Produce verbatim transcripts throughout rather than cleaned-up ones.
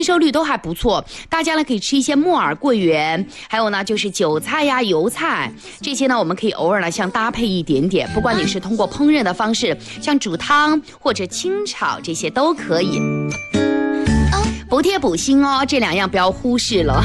收率都还不错，大家呢可以吃一些木耳、桂圆，还有呢就是韭菜呀、油菜这些呢，我们可以偶尔呢像搭配一点点，不管你是通过烹饪的方式，像煮汤或者清炒这些都可以。补铁补锌哦，这两样不要忽视了。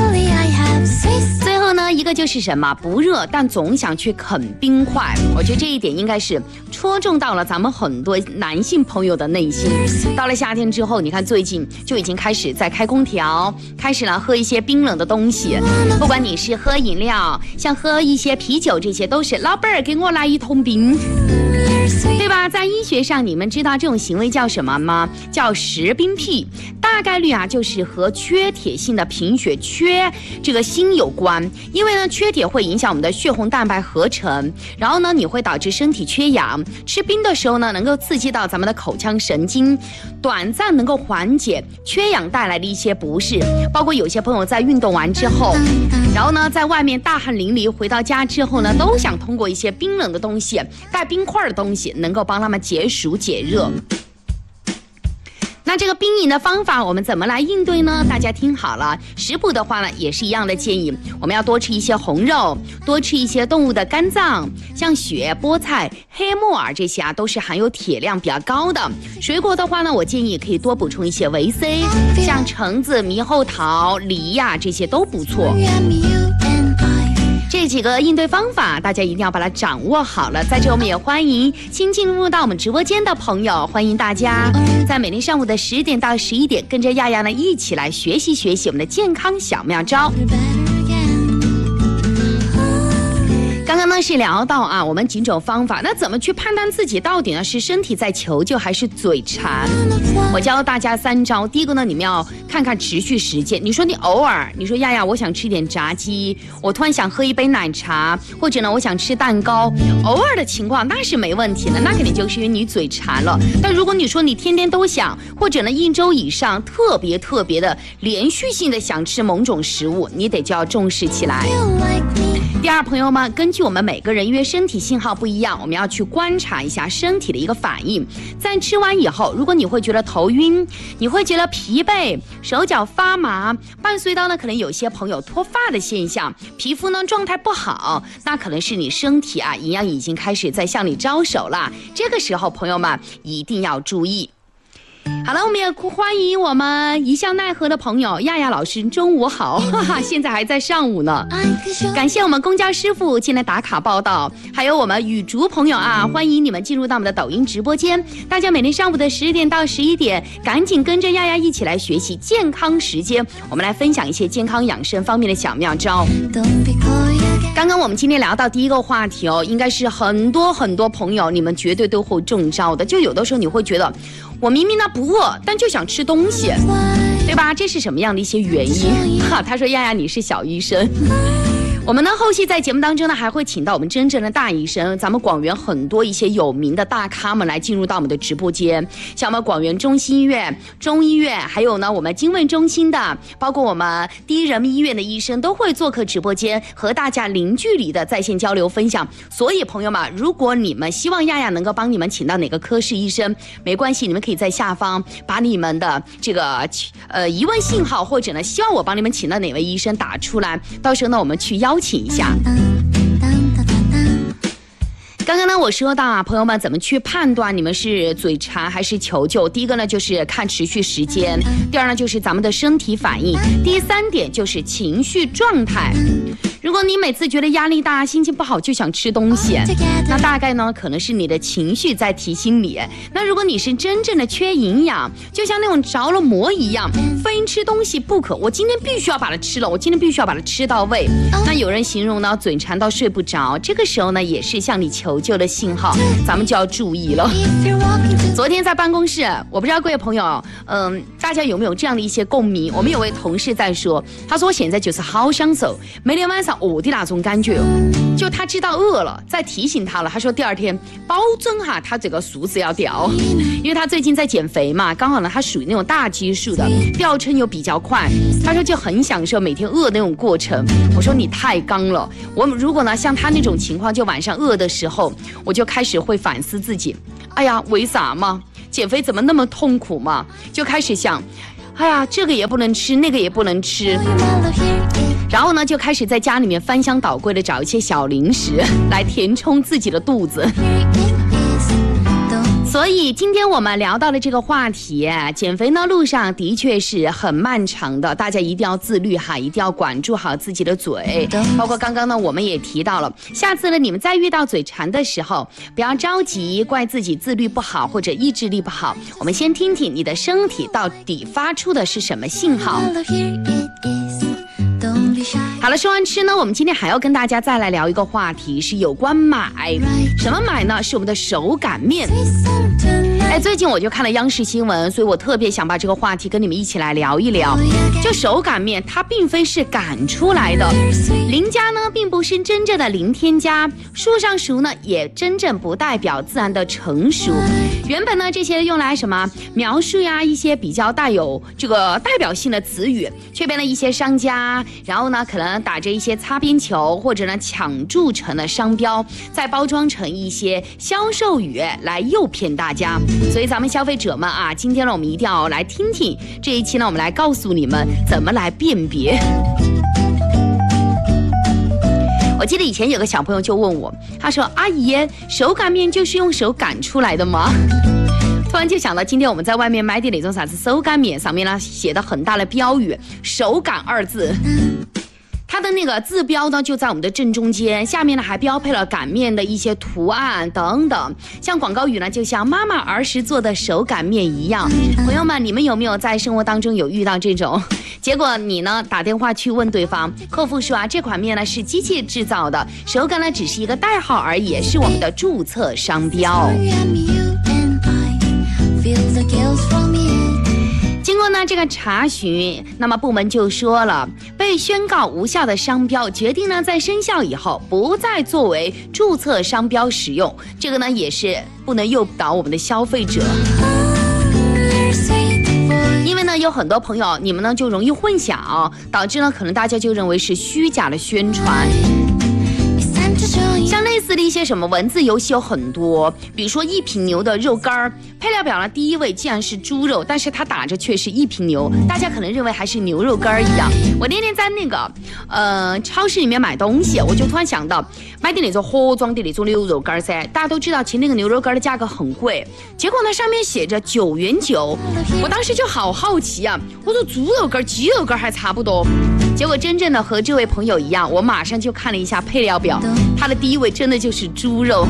最后呢，一个就是什么不热，但总想去啃冰块。我觉得这一点应该是戳中到了咱们很多男性朋友的内心。到了夏天之后，你看最近就已经开始在开空调，开始了喝一些冰冷的东西。不管你是喝饮料，像喝一些啤酒，这些都是老板儿给我来一桶冰。对吧？在医学上，你们知道这种行为叫什么吗？叫食冰癖。大概率啊，就是和缺铁性的贫血、缺这个锌有关。因为呢，缺铁会影响我们的血红蛋白合成，然后呢，你会导致身体缺氧。吃冰的时候呢，能够刺激到咱们的口腔神经，短暂能够缓解缺氧带来的一些不适。包括有些朋友在运动完之后，然后呢，在外面大汗淋漓，回到家之后呢，都想通过一些冰冷的东西、带冰块的东西，能够帮他们解暑解热。那这个冰饮的方法我们怎么来应对呢？大家听好了，食补的话呢也是一样的建议，我们要多吃一些红肉，多吃一些动物的肝脏，像血、菠菜、黑木耳这些啊都是含有铁量比较高的。水果的话呢，我建议可以多补充一些维 C， 像橙子、猕猴桃、梨呀、啊、这些都不错。这几个应对方法，大家一定要把它掌握好了。在这我们也欢迎新进入到我们直播间的朋友，欢迎大家在每天上午的十点到十一点，跟着亚亚呢一起来学习学习我们的健康小妙招。刚刚呢是聊到啊，我们几种方法，那怎么去判断自己到底呢是身体在求救还是嘴馋？我教大家三招。第一个呢，你们要看看持续时间。你说你偶尔，你说亚亚，我想吃点炸鸡，我突然想喝一杯奶茶，或者呢我想吃蛋糕，偶尔的情况那是没问题的，那肯定就是因为你嘴馋了。但如果你说你天天都想，或者呢一周以上特别特别的连续性的想吃某种食物，你得就要重视起来。第二，朋友们，根据我们每个人因为身体信号不一样，我们要去观察一下身体的一个反应。在吃完以后，如果你会觉得头晕，你会觉得疲惫，手脚发麻，伴随到呢可能有些朋友脱发的现象，皮肤呢状态不好，那可能是你身体啊营养已经开始在向你招手了。这个时候，朋友们一定要注意。好了，我们也欢迎我们一笑奈何的朋友亚亚老师，中午好，哈哈，现在还在上午呢。感谢我们公交师傅进来打卡报道，还有我们雨竹朋友啊，欢迎你们进入到我们的抖音直播间。大家每天上午的十点到十一点，赶紧跟着亚亚一起来学习健康时间，我们来分享一些健康养生方面的小妙招。刚刚我们今天聊到第一个话题哦，应该是很多很多朋友你们绝对都会中招的，就有的时候你会觉得我明明呢不饿，但就想吃东西，对吧？这是什么样的一些原因？哈，他说亚亚你是小医生。我们呢，后续在节目当中呢，还会请到我们真正的大医生，咱们广元很多一些有名的大咖们来进入到我们的直播间，像我们广元中心医院、中医院，还有呢我们精卫中心的，包括我们第一人民医院的医生都会做客直播间，和大家零距离的在线交流分享。所以朋友们，如果你们希望亚亚能够帮你们请到哪个科室医生，没关系，你们可以在下方把你们的这个呃疑问信号，或者呢希望我帮你们请到哪位医生打出来，到时候呢我们去邀请一下。刚刚呢我说到啊，朋友们怎么去判断你们是嘴馋还是求救？第一个呢就是看持续时间，第二呢就是咱们的身体反应，第三点就是情绪状态。如果你每次觉得压力大、心情不好就想吃东西，那大概呢可能是你的情绪在提醒你。那如果你是真正的缺营养，就像那种着了魔一样，非吃东西不可，我今天必须要把它吃了，我今天必须要把它吃到位。那有人形容呢嘴馋到睡不着，这个时候呢也是向你求救的信号，咱们就要注意了。昨天在办公室，我不知道各位朋友嗯，大家有没有这样的一些共鸣？我们有位同事在说，他说我现在就是好享受每天晚上饿的那种感觉，就他知道饿了，再提醒他了。他说第二天保证哈，他这个数字要掉，因为他最近在减肥嘛，刚好呢他属于那种大基数的，掉称又比较快。他说就很享受每天饿的那种过程。我说你太刚了，我如果呢像他那种情况，就晚上饿的时候，我就开始会反思自己，哎呀，为啥嘛？减肥怎么那么痛苦嘛？就开始想。 哎呀，这个也不能吃，那个也不能吃。然后呢，就开始在家里面翻箱倒柜的找一些小零食来填充自己的肚子。所以今天我们聊到的这个话题，减肥呢路上的确是很漫长的，大家一定要自律哈，一定要管住好自己的嘴。包括刚刚呢，我们也提到了，下次呢你们再遇到嘴馋的时候，不要着急怪自己自律不好或者意志力不好，我们先听听你的身体到底发出的是什么信号。好了，说完吃呢，我们今天还要跟大家再来聊一个话题，是有关买。什么买呢？是我们的手擀面。哎，最近我就看了央视新闻，所以我特别想把这个话题跟你们一起来聊一聊。就手擀面，它并非是擀出来的，零加呢并不是真正的零添加，树上熟呢也真正不代表自然的成熟。原本呢这些用来什么描述呀一些比较带有这个代表性的词语，却被了一些商家，然后呢可能打着一些擦边球，或者呢抢注成了商标，再包装成一些销售语来诱骗大家。所以咱们消费者们啊，今天呢我们一定要来听听这一期呢，我们来告诉你们怎么来辨别。我记得以前有个小朋友就问我，他说：“阿姨，手擀面就是用手擀出来的吗？”突然就想到，今天我们在外面买的那种啥子手擀面，上面呢写的很大的标语“手擀”二字。它的那个字标呢就在我们的正中间，下面呢还标配了擀面的一些图案等等，像广告语呢就像妈妈儿时做的手擀面一样。朋友们，你们有没有在生活当中有遇到这种结果？你呢打电话去问对方，客服说啊这款面呢是机器制造的，手擀呢只是一个代号而已，是我们的注册商标。经过呢这个查询，那么部门就说了，被宣告无效的商标决定呢在生效以后不再作为注册商标使用，这个呢也是不能诱导我们的消费者。因为呢有很多朋友你们呢就容易混淆，导致呢可能大家就认为是虚假的宣传。像类似的一些什么文字游戏有很多，比如说一瓶牛的肉干，配料表呢第一位既然是猪肉，但是它打着却是一瓶牛，大家可能认为还是牛肉干一样。我那天在那个呃超市里面买东西，我就突然想到买的那种盒装的那种牛肉干噻，大家都知道其实那个牛肉干的价格很贵，结果呢上面写着九元九，我当时就好好奇啊，我说猪肉干鸡肉干还差不多。结果真正的和这位朋友一样，我马上就看了一下配料表，它的第一位真的就是猪肉。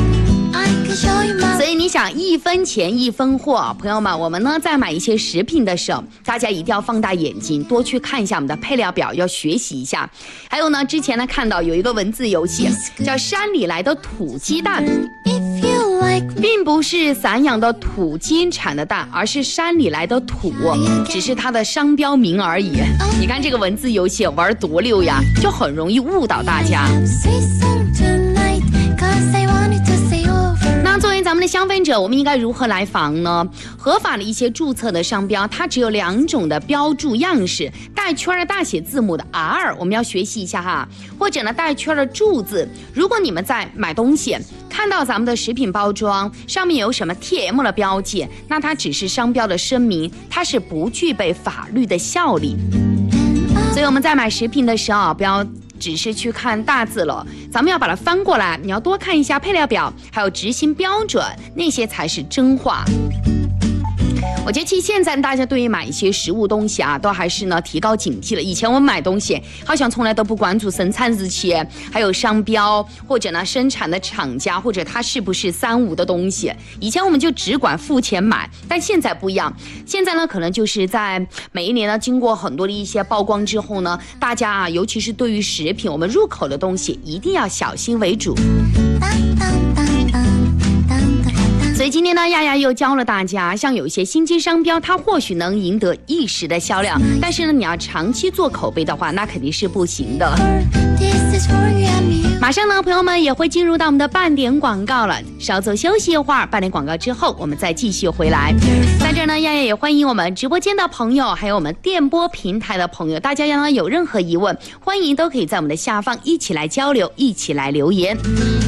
所以你想一分钱一分货，朋友们，我们呢在买一些食品的时候，大家一定要放大眼睛，多去看一下我们的配料表，要学习一下。还有呢，之前呢看到有一个文字游戏叫山里来的土鸡蛋，并不是散养的土鸡产的蛋，而是山里来的土，只是它的商标名而已。你看这个文字游戏玩多溜呀，就很容易误导大家。那作为咱们的消费者，我们应该如何来防呢？合法的一些注册的商标，它只有两种的标注样式，带圈的大写字母的 R， 我们要学习一下哈，或者呢带圈的注字。如果你们在买东西看到咱们的食品包装上面有什么 T M 的标记，那它只是商标的声明，它是不具备法律的效力。所以我们在买食品的时候，不要只是去看大字了，咱们要把它翻过来，你要多看一下配料表，还有执行标准，那些才是真话。我觉得其实现在大家对于买一些食物东西啊，都还是呢提高警惕了。以前我们买东西好像从来都不关注生产日期，还有商标，或者呢生产的厂家，或者它是不是三无的东西。以前我们就只管付钱买，但现在不一样。现在呢可能就是在每一年呢经过很多的一些曝光之后呢，大家啊尤其是对于食品我们入口的东西一定要小心为主。所以今天呢，亚亚又教了大家，像有一些新机商标，它或许能赢得一时的销量，但是呢，你要长期做口碑的话，那肯定是不行的。马上呢，朋友们也会进入到我们的半点广告了，稍作休息一会儿，半点广告之后，我们再继续回来。在这儿呢，亚亚也欢迎我们直播间的朋友，还有我们电波平台的朋友，大家要有任何疑问，欢迎都可以在我们的下方一起来交流，一起来留言。